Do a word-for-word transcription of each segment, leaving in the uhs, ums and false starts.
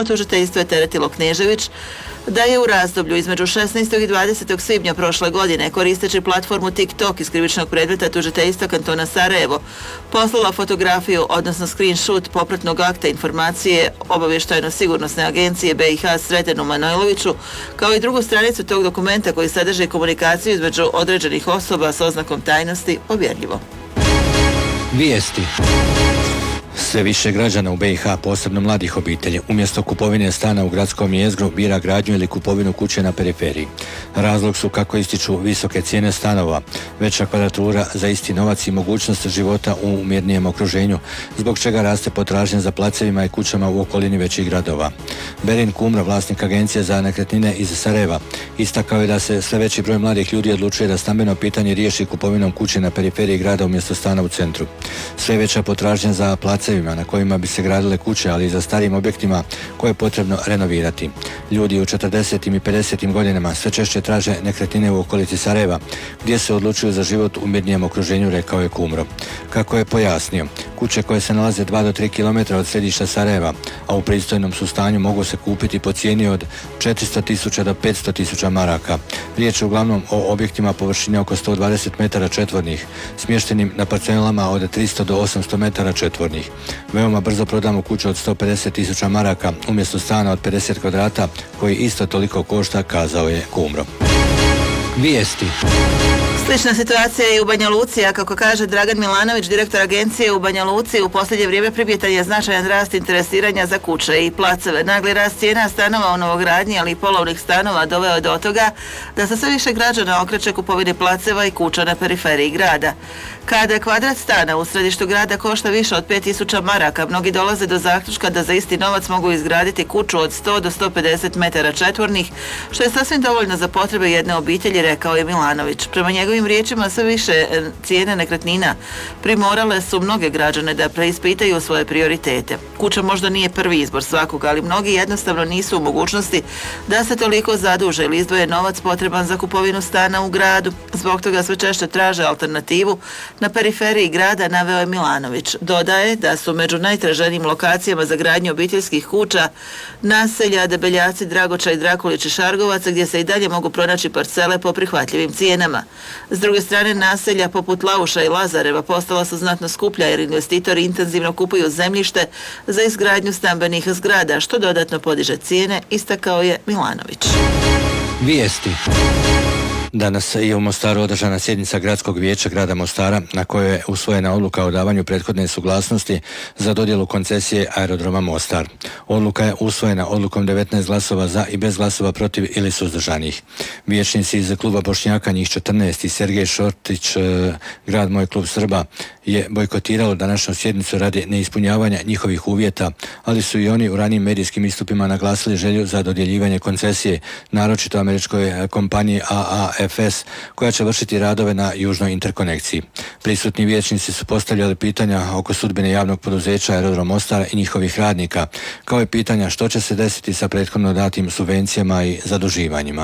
Državno tužiteljstvo je teretilo Knežević da je u razdoblju između šesnaestog i dvadesetog svibnja prošle godine, koristeći platformu TikTok iz krivičnog predmeta tužiteljstva kantona Sarajevo, poslala fotografiju, odnosno screenshot popratnog akta informacije obavještajno-sigurnosne agencije B i H Sretenu Manojloviću, kao i drugu stranicu tog dokumenta koji sadrži komunikaciju između određenih osoba s oznakom tajnosti povjerljivo. Vijesti. Sve više građana u B i H, posebno mladih obitelji, umjesto kupovine stana u gradskom jezgru bira gradnju ili kupovinu kuće na periferiji. Razlog su, kako ističu, visoke cijene stanova, veća kvadratura za isti novac i mogućnost života u mirnijem okruženju, zbog čega raste potražnja za placevima i kućama u okolini većih gradova. Berin Kumro, vlasnik agencije za nekretnine iz Sarajeva, istakao je da se sve veći broj mladih ljudi odlučuje da stambeno pitanje riješi kupovinom kuće na periferiji grada umjesto stana u centru. Sve veća potražnja za placevima na kojima bi se gradile kuće, ali i za starijim objektima koje je potrebno renovirati. Ljudi u četrdesetim i pedesetim godinama sve češće traže nekretnine u okolici Sarajeva, gdje se odlučuju za život u mirnijem okruženju, rekao je Kumro. Kako je pojasnio, kuće koje se nalaze dva do tri kilometra od središta Sarajeva, a u pristojnom su stanju, mogu se kupiti po cijeni od četiristo tisuća do petsto tisuća maraka. Riječ je uglavnom o objektima površine oko sto dvadeset metara četvornih, smještenim na parcelama od tristo do osamsto metara četvornih. Veoma brzo prodamo kuću od sto pedeset tisuća maraka umjesto stana od pedeset kvadrata koji isto toliko košta, kazao je Kumro. Vijesti. Slična situacija je i u Banja Luci, a kako kaže Dragan Milanović, direktor agencije u Banja Luci, u posljednje vrijeme primjetan je značajan rast interesiranja za kuće i placeve. Nagli rast cijena stanova u novogradnji, ali i polovnih stanova doveo je do toga da se sve više građana okreće kupovini placeva i kuća na periferiji grada. Kada kvadrat stana u središtu grada košta više od pet tisuća maraka, mnogi dolaze do zaključka da za isti novac mogu izgraditi kuću od sto do sto pedeset metara četvornih, što je sasvim dovoljno za potrebe jedne obitelji, rekao je Milanović. Prema njegovim riječima, sve više cijene nekretnina primorale su mnoge građane da preispitaju svoje prioritete. Kuća možda nije prvi izbor svakoga, ali mnogi jednostavno nisu u mogućnosti da se toliko zaduže ili izdvoje novac potreban za kupovinu stana u gradu. Zbog toga sve češće traže alternativu na periferiji grada, naveo je Milanović. Dodaje da su među najtraženijim lokacijama za gradnju obiteljskih kuća naselja Debeljaci, Dragoča i Drakulić i Šargovaca, gdje se i dalje mogu pronaći parcele po prihvatljivim cijenama. S druge strane, naselja poput Lauša i Lazareva postala su znatno skuplja jer investitori intenzivno kupuju zemljište za izgradnju stambenih zgrada, što dodatno podiže cijene, istakao je Milanović. Vijesti. Danas je u Mostaru održana sjednica Gradskog vijeća grada Mostara, na kojoj je usvojena odluka o davanju prethodne suglasnosti za dodjelu koncesije aerodroma Mostar. Odluka je usvojena odlukom devetnaest glasova za i bez glasova protiv ili suzdržanih. Vijećnici iz kluba Bošnjaka, njih četrnaest, i Sergej Šortić, grad Moj klub Srba, je bojkotiralo današnju sjednicu radi neispunjavanja njihovih uvjeta, ali su i oni u ranijim medijskim istupima naglasili želju za dodjeljivanje koncesije, naročito američkoj kompaniji A A F S, koja će vršiti radove na južnoj interkonekciji. Prisutni vijećnici su postavljali pitanja oko sudbine javnog poduzeća Aerodrom Mostar i njihovih radnika, kao i pitanja što će se desiti sa prethodno datim subvencijama i zaduživanjima.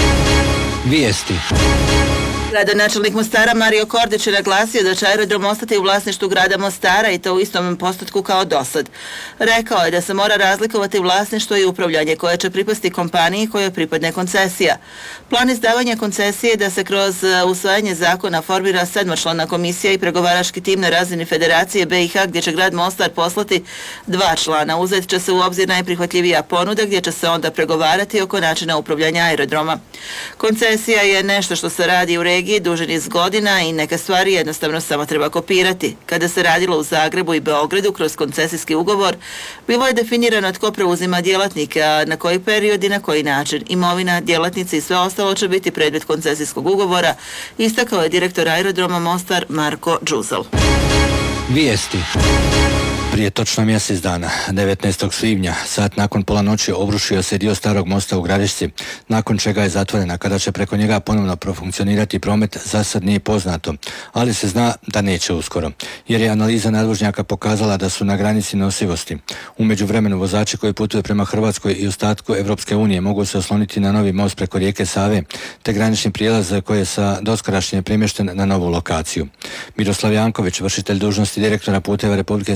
Vijesti. Gradonačelnik Mostara Mario Kordić je naglasio da će aerodrom ostati u vlasništvu grada Mostara i to u istom postotku kao dosad. Rekao je da se mora razlikovati vlasništvo i upravljanje koje će pripasti kompaniji kojoj pripadne koncesija. Plan izdavanja koncesije je da se kroz usvajanje zakona formira sedmočlana komisija i pregovarački tim na razini Federacije B i H, gdje će grad Mostar poslati dva člana. Uzet će se u obzir najprihvatljivija ponuda, gdje će se onda pregovarati oko načina upravljanja aerodroma. Koncesija je nešto što se radi u regiji duži niz godina i neke stvari jednostavno samo treba kopirati. Kada se radilo u Zagrebu i Beogradu kroz koncesijski ugovor, bilo je definirano tko preuzima djelatnike, a na koji period i na koji način. Imovina, djelatnici i sve ostalo će biti predmet koncesijskog ugovora, istakao je direktor aerodroma Mostar Marko Đuzel. Vijesti. Prije točno mjesec dana, devetnaestog svibnja, sat nakon pola noći obrušio se dio starog mosta u Gradišci, nakon čega je zatvorena. Kada će preko njega ponovno profunkcionirati promet, za sad nije poznato, ali se zna da neće uskoro, jer je analiza nadvožnjaka pokazala da su na granici nosivosti. U međuvremenu vozači koji putuju prema Hrvatskoj i ostatku Evropske unije mogu se osloniti na novi most preko rijeke Save, te granični prijelaz koji je sa doskorašnje premješten na novu lokaciju. Miroslav Janković, vršitelj dužnosti direktora Puteva Republike Srpske,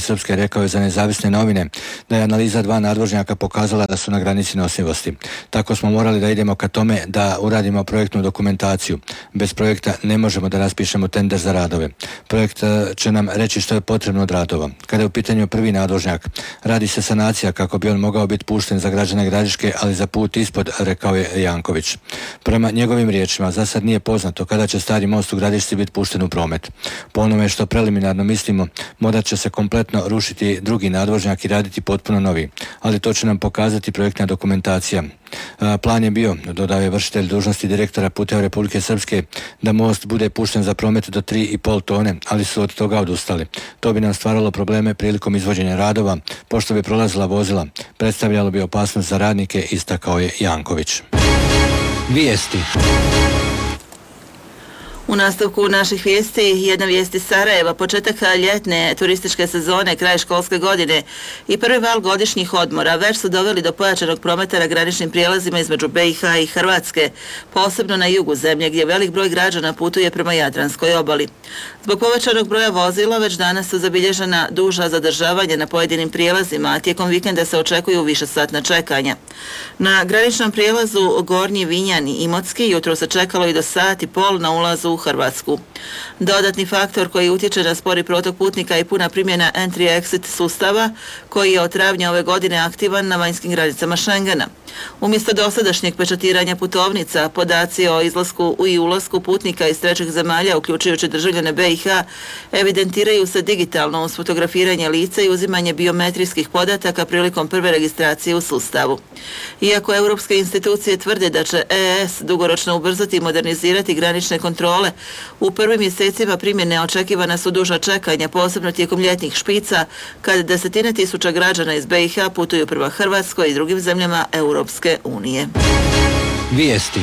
rekao je za nezavisne novine da je analiza dva nadvožnjaka pokazala da su na granici nosivosti. Tako smo morali da idemo ka tome da uradimo projektnu dokumentaciju. Bez projekta ne možemo da raspišemo tender za radove. Projekt će nam reći što je potrebno od radova. Kada je u pitanju prvi nadvožnjak, radi se sanacija kako bi on mogao biti pušten za građane Gradiške, ali za put ispod, rekao je Janković. Prema njegovim riječima, za sad nije poznato kada će stari most u Gradišci biti pušten u promet. Po onome što preliminarno mislimo, morat će se kompletno rušiti drugi nadvožnjak i raditi potpuno novi, ali to će nam pokazati projektna dokumentacija. Plan je bio, dodao je vršitelj dužnosti direktora Puteva Republike Srpske, da most bude pušten za promet do tri i pol tone, ali su od toga odustali. To bi nam stvaralo probleme prilikom izvođenja radova, pošto bi prolazila vozila. Predstavljalo bi opasnost za radnike, istakao je Janković. Vijesti. U nastavku naših vijesti, jedna vijest iz Sarajeva, početak ljetne turističke sezone, kraj školske godine i prvi val godišnjih odmora već su doveli do pojačanog prometa na graničnim prijelazima između B i H i Hrvatske, posebno na jugu zemlje gdje velik broj građana putuje prema Jadranskoj obali. Zbog povećanog broja vozila već danas su zabilježena duža zadržavanja na pojedinim prijelazima, a tijekom vikenda se očekuju višesatna čekanja. Na graničnom prijelazu Gornji Vinjani i Imotski jutro se čekalo i do sat i pol na ulazu u Hrvatsku. Dodatni faktor koji utječe na spori protok putnika i puna primjena entry-exit sustava koji je od travnja ove godine aktivan na vanjskim granicama Schengena. Umjesto dosadašnjeg pečatiranja putovnica, podaci o izlasku i ulasku putnika iz trećih zemalja, uključujući državljane B i H, evidentiraju se digitalno uz fotografiranje lica i uzimanje biometrijskih podataka prilikom prve registracije u sustavu. Iako europske institucije tvrde da će E E S dugoročno ubrzati i modernizirati granične kontrole, u prvim mjesecima primjene očekivana su duža čekanja, posebno tijekom ljetnih špica, kad desetine tisuća građana iz B i H putuju prema Hrvatskoj i drugim zemljama Europske unije. Vijesti.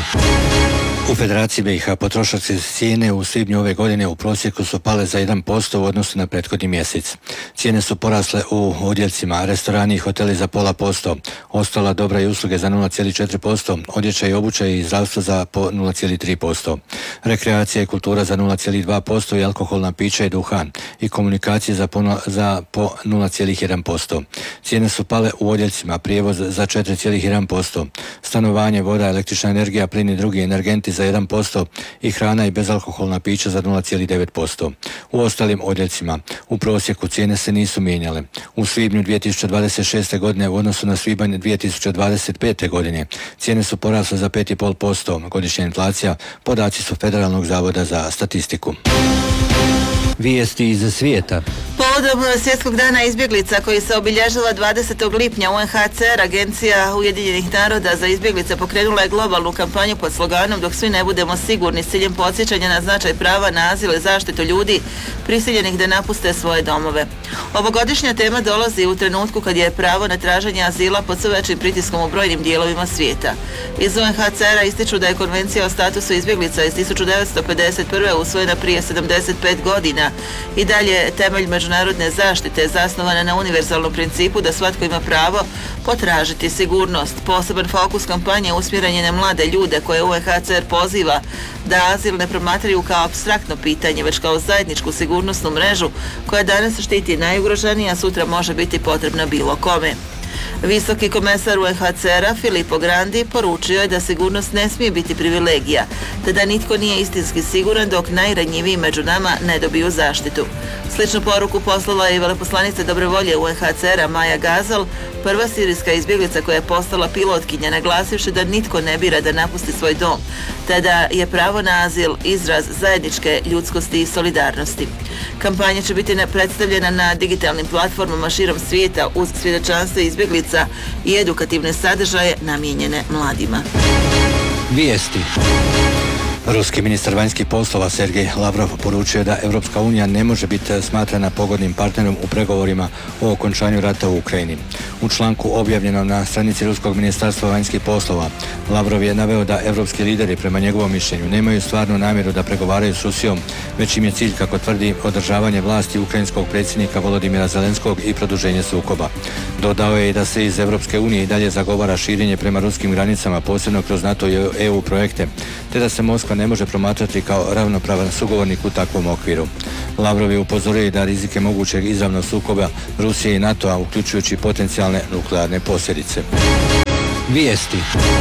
U Federaciji B i H potrošačke cijene u svibnju ove godine u prosjeku su pale za jedan posto u odnosu na prethodni mjesec. Cijene su porasle u odjeljcima, restorani i hoteli za pola posto, ostala dobra i usluge za nula zarez četiri posto, odjeća i obuća i zdravstvo za po nula zarez tri posto. Rekreacija i kultura za nula zarez dva posto i alkoholna pića i duhan i komunikacije za po, za po nula zarez jedan posto. Cijene su pale u odjeljcima, prijevoz za četiri zarez jedan posto, stanovanje, voda, električna energija, plin i drugi energenti za jedan posto i hrana i bezalkoholna pića za nula zarez devet posto. U ostalim odjeljcima u prosjeku cijene se nisu mijenjale. U svibnju dvije tisuće dvadeset šeste. godine u odnosu na svibanj dvije tisuće dvadeset pete. godine cijene su porasle za pet i pol posto. Godišnja inflacija, podaci su Federalnog zavoda za statistiku. Vijesti iz svijeta. Povodom Svjetskog dana izbjeglica koji se obilježava dvadesetog lipnja, U N H C R, Agencija Ujedinjenih naroda za izbjeglice, pokrenula je globalnu kampanju pod sloganom "Dok svi ne budemo sigurni", s ciljem podsjećanja na značaj prava na azil i zaštitu ljudi prisiljenih da napuste svoje domove. Ovogodišnja tema dolazi u trenutku kad je pravo na traženje azila pod sve većim pritiskom u brojnim dijelovima svijeta. Iz U N H C R-a ističu da je Konvencija o statusu izbjeglica iz tisuću devetsto pedeset prve. usvojena prije sedamdeset pet godina i dalje temelj međunarodne zaštite, zasnovana na univerzalnom principu da svatko ima pravo potražiti sigurnost. Poseban fokus kampanje usmjeren je na mlade ljude koje U N H C R poziva da azil ne promatraju kao apstraktno pitanje, već kao zajedničku sigurnosnu mrežu koja danas štiti najugroženije, a sutra može biti potrebna bilo kome. Visoki komesar U N H C R-a Filippo Grandi poručio je da sigurnost ne smije biti privilegija, te da nitko nije istinski siguran dok najranjiviji među nama ne dobiju zaštitu. Sličnu poruku poslala je i veleposlanica dobre volje U N H C R-a Maja Gazal, prva sirijska izbjeglica koja je postala pilotkinja, naglasivši da nitko ne bira da napusti svoj dom, te da je pravo na azil izraz zajedničke ljudskosti i solidarnosti. Kampanja će biti predstavljena na digitalnim platformama širom svijeta uz svjedočanstvo izbjeglica i edukativne sadržaje namijenjene mladima. Vijesti. Ruski ministar vanjskih poslova Sergej Lavrov poručio da Europska unija ne može biti smatrana pogodnim partnerom u pregovorima o okončanju rata u Ukrajini. U članku objavljenom na stranici Ruskog ministarstva vanjskih poslova, Lavrov je naveo da europski lideri prema njegovom mišljenju nemaju stvarnu namjeru da pregovaraju s Rusijom, već im je cilj, kako tvrdi, održavanje vlasti ukrajinskog predsjednika Volodimira Zelenskog i produženje sukoba. Dodao je i da se iz Europske unije i dalje zagovara širenje prema ruskim granicama, posebno kroz NATO i E U projekte, te da se Moskva ne može promatrati kao ravnopravan sugovornik u takvom okviru. Lavrov je upozorio da rizike mogućeg izravnog sukoba Rusije i NATO-a, uključujući potencijalne nuklearne posljedice. Vijesti.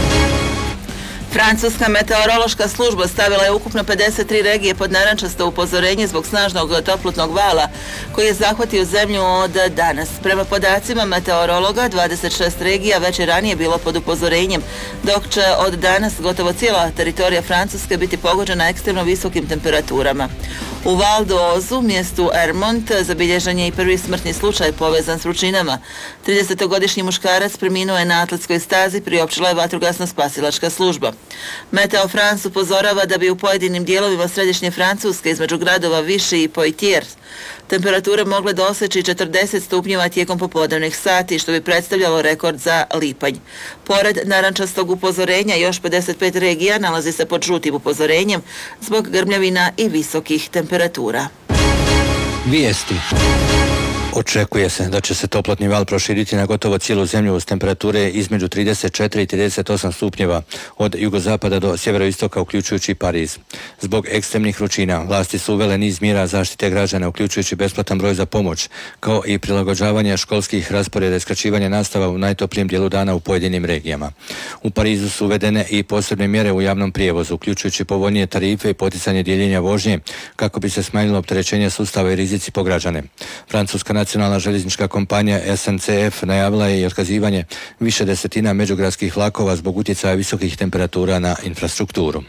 Francuska meteorološka služba stavila je ukupno pedeset tri regije pod narančasto upozorenje zbog snažnog toplotnog vala koji je zahvatio zemlju od danas. Prema podacima meteorologa, dvadeset šest regija već je ranije bilo pod upozorenjem, dok će od danas gotovo cijela teritorija Francuske biti pogođena ekstremno visokim temperaturama. U Val d'Ozu, mjestu Ermont, zabilježen je i prvi smrtni slučaj povezan s vrućinama. tridesetogodišnji muškarac preminuo je na atletskoj stazi, priopćila je vatrogasna spasilačka služba. Meteo France upozorava da bi u pojedinim dijelovima središnje Francuske između gradova Vichy i Poitiers temperature mogle doseći četrdeset stupnjeva tijekom popodnevnih sati, što bi predstavljalo rekord za lipanj. Pored narančastog upozorenja, još pedeset pet regija nalazi se pod žutim upozorenjem zbog grmljavina i visokih temperatura. Vijesti. Očekuje se da će se toplotni val proširiti na gotovo cijelu zemlju uz temperature između trideset četiri i trideset osam stupnjeva od jugozapada do sjeveroistoka, uključujući i Pariz. Zbog ekstremnih vrućina vlasti su uvele niz mjera zaštite građana, uključujući besplatan broj za pomoć, kao i prilagođavanje školskih rasporeda i skraćivanje nastava u najtoplijem dijelu dana u pojedinim regijama. U Parizu su uvedene i posebne mjere u javnom prijevozu, uključujući povoljnije tarife i poticanje dijeljenja vožnje, kako bi se smanjilo opterećenje sustava i rizici po građane. Francuska nacionalna željeznička kompanija S N C F najavila je i otkazivanje više desetina međugradskih vlakova zbog utjecaja visokih temperatura na infrastrukturu.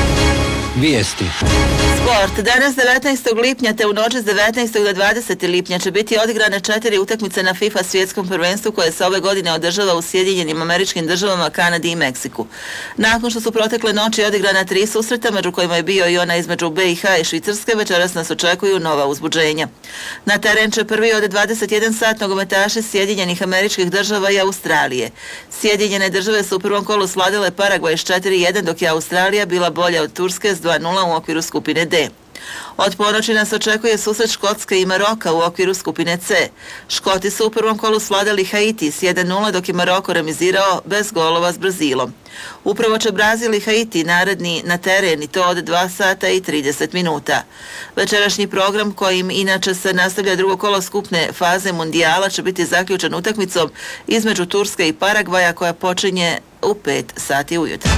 Vijesti. Sport. Danas devetnaestog lipnja te u noći s devetnaestog do dvadesetog lipnja će biti odigrane četiri utakmice na FIFA svjetskom prvenstvu koje se ove godine održava u Sjedinjenim Američkim Državama, Kanadi i Meksiku. Nakon što su protekle noći odigrana tri susreta, među kojima je bio i ona između B i H i Švicarske, večeras nas očekuju nova uzbuđenja. Na teren će prvi od dvadeset jedan sat nogometaši Sjedinjenih Američkih Država i Australije. Sjedinjene države su u prvom kolu sladile Paragvaj s četiri jedan, dok je Australija bila bolja od Turske s dva nula u okviru skupine D. Od ponoći nas očekuje susret Škotske i Maroka u okviru skupine C. Škoti su u prvom kolu svladali Haiti s jedan nula, dok je Maroko remizirao bez golova s Brazilom. Upravo će Brazil i Haiti naredni na teren i to od dva sata i trideset minuta. Večerašnji program, kojim inače se nastavlja drugo kolo skupne faze mundijala, će biti zaključen utakmicom između Turske i Paragvaja koja počinje u pet sati ujutro.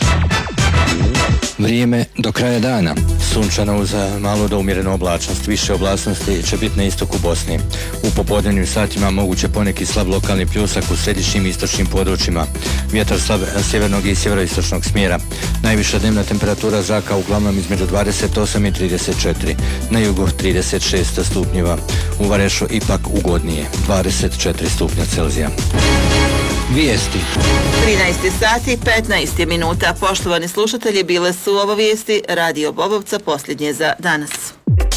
Vrijeme do kraja dana. Sunčano uz malo do umjerenu oblačnost. Više oblačnosti će biti na istoku Bosne. U popodnevnim satima moguće poneki slab lokalni pljusak u središnjim i istočnim područjima. Vjetar slab sjevernog i sjeveroistočnog smjera. Najviša dnevna temperatura zraka uglavnom između dvadeset osam i trideset četiri. Na jugu trideset šest stupnjeva. U Varešu ipak ugodnije. dvadeset četiri stupnja Celzija. Vijesti. trinaest sati, petnaest minuta. Poštovani slušatelji, bile su ovo vijesti Radio Bobovca, posljednje za danas.